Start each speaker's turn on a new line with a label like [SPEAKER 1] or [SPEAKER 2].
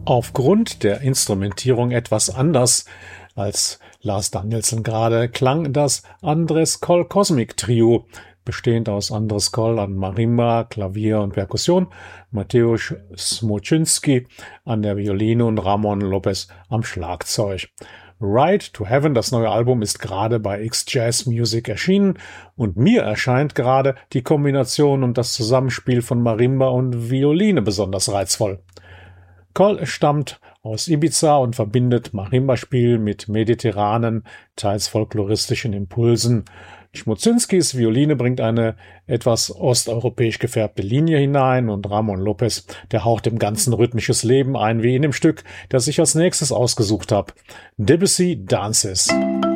[SPEAKER 1] Aufgrund der Instrumentierung etwas anders als Lars Danielsen gerade klang das Andres Koll Cosmic Trio, bestehend aus Andres Koll an Marimba, Klavier und Perkussion, Mateusz Smoczynski an der Violine und Ramon Lopez am Schlagzeug. Ride to Heaven, das neue Album, ist gerade bei X-Jazz Music erschienen und mir erscheint gerade die Kombination und das Zusammenspiel von Marimba und Violine besonders reizvoll. Koll stammt aus Ibiza und verbindet Marimba-Spiel mit mediterranen, teils folkloristischen Impulsen. Smoczynskis Violine bringt eine etwas osteuropäisch gefärbte Linie hinein und Ramon Lopez, der haucht dem Ganzen rhythmisches Leben ein, wie in dem Stück, das ich als nächstes ausgesucht habe. Debussy Dances.